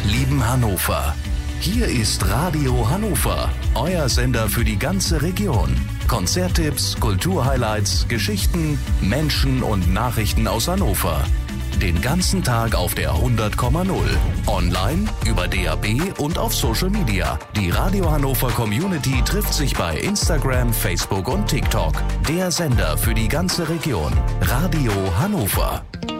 lieben Hannover. Hier ist Radio Hannover, euer Sender für die ganze Region. Konzerttipps, Kulturhighlights, Geschichten, Menschen und Nachrichten aus Hannover. Den ganzen Tag auf der 100,0. Online, über DAB und auf Social Media. Die Radio Hannover Community trifft sich bei Instagram, Facebook und TikTok. Der Sender für die ganze Region. Radio Hannover.